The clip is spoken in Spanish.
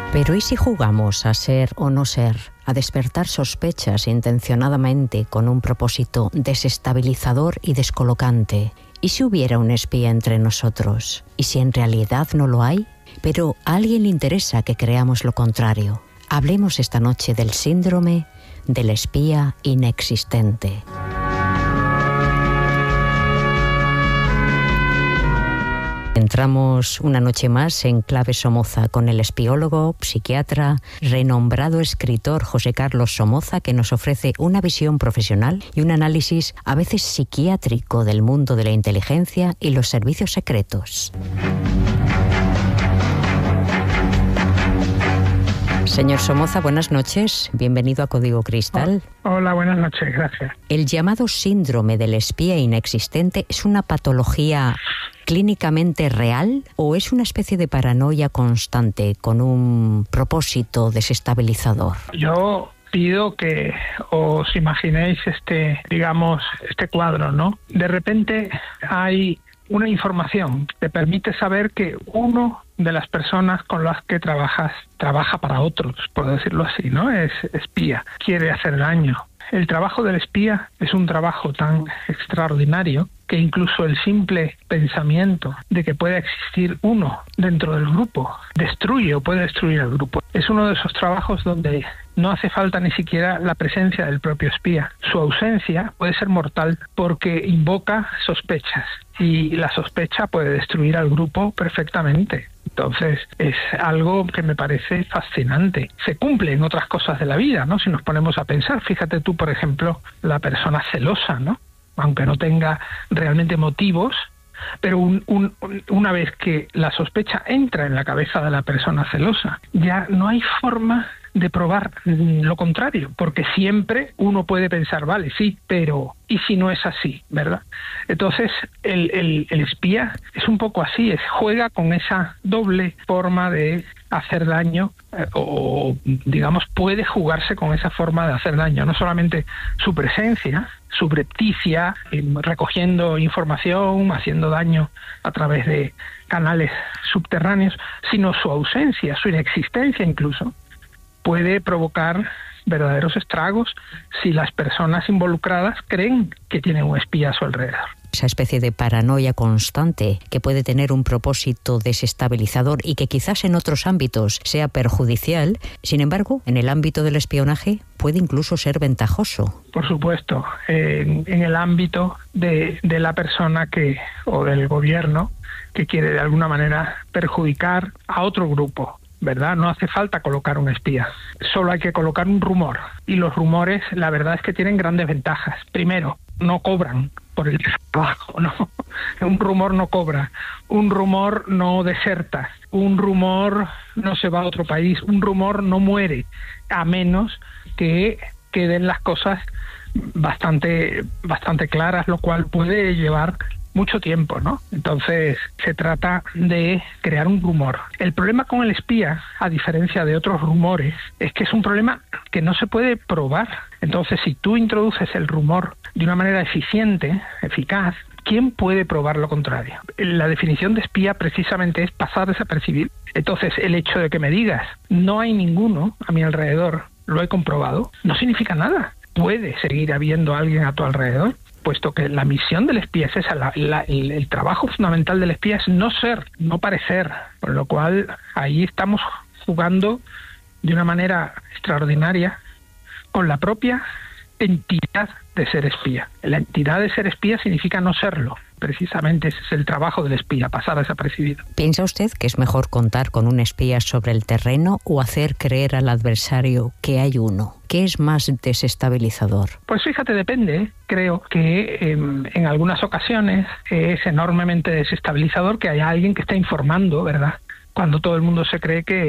Pero ¿y si jugamos a ser o no ser, a despertar sospechas intencionadamente con un propósito desestabilizador y descolocante? ¿Y si hubiera un espía entre nosotros? ¿Y si en realidad no lo hay? Pero a alguien le interesa que creamos lo contrario. Hablemos esta noche del síndrome del espía inexistente. Entramos una noche más en Clave Somoza con el espiólogo, psiquiatra, renombrado escritor José Carlos Somoza, que nos ofrece una visión profesional y un análisis a veces psiquiátrico del mundo de la inteligencia y los servicios secretos. Señor Somoza, buenas noches. Bienvenido a Código Cristal. Hola, buenas noches, gracias. El llamado síndrome del espía inexistente es una patología clínicamente real o es una especie de paranoia constante con un propósito desestabilizador. Yo pido que os imaginéis este cuadro, ¿no? De repente hay una información que te permite saber que uno de las personas con las que trabaja para otros, por decirlo así, ¿no? Es espía, quiere hacer daño. El trabajo del espía es un trabajo tan extraordinario que incluso el simple pensamiento de que pueda existir uno dentro del grupo destruye o puede destruir el grupo. Es uno de esos trabajos donde no hace falta ni siquiera la presencia del propio espía. Su ausencia puede ser mortal porque invoca sospechas y la sospecha puede destruir al grupo perfectamente. Entonces es algo que me parece fascinante. Se cumple en otras cosas de la vida, ¿no? Si nos ponemos a pensar, fíjate tú, por ejemplo, la persona celosa, ¿no? Aunque no tenga realmente motivos, pero una vez que la sospecha entra en la cabeza de la persona celosa, ya no hay forma de probar lo contrario, porque siempre uno puede pensar, vale, sí, pero ¿y si no es así, verdad? Entonces, el espía es un poco así, juega con esa doble forma de hacer daño, o digamos, puede jugarse con esa forma de hacer daño, no solamente su presencia subrepticia, recogiendo información, haciendo daño a través de canales subterráneos, sino su ausencia, su inexistencia incluso, puede provocar verdaderos estragos si las personas involucradas creen que tienen un espía a su alrededor. Esa especie de paranoia constante que puede tener un propósito desestabilizador y que quizás en otros ámbitos sea perjudicial, sin embargo, en el ámbito del espionaje puede incluso ser ventajoso. Por supuesto, en el ámbito de la persona o del gobierno que quiere de alguna manera perjudicar a otro grupo, ¿verdad? No hace falta colocar un espía, solo hay que colocar un rumor. Y los rumores, la verdad es que tienen grandes ventajas. Primero, no cobran por el trabajo, ¿no? Un rumor no cobra, un rumor no deserta, un rumor no se va a otro país, un rumor no muere, a menos que queden las cosas bastante claras, lo cual puede llevar mucho tiempo, ¿no? Entonces se trata de crear un rumor. El problema con el espía, a diferencia de otros rumores, es que es un problema que no se puede probar. Entonces, si tú introduces el rumor de una manera eficiente, eficaz, ¿quién puede probar lo contrario? La definición de espía precisamente es pasar desapercibido. Entonces, el hecho de que me digas no hay ninguno a mi alrededor, lo he comprobado, no significa nada. Puede seguir habiendo alguien a tu alrededor, puesto que la misión del espía es esa, el trabajo fundamental del espía es no ser, no parecer, por lo cual ahí estamos jugando de una manera extraordinaria con la propia entidad de ser espía. La entidad de ser espía significa no serlo. Precisamente ese es el trabajo del espía, pasar desapercibido. ¿Piensa usted que es mejor contar con un espía sobre el terreno o hacer creer al adversario que hay uno? ¿Qué es más desestabilizador? Pues fíjate, depende. Creo que en algunas ocasiones es enormemente desestabilizador que haya alguien que está informando, ¿verdad? Cuando todo el mundo se cree que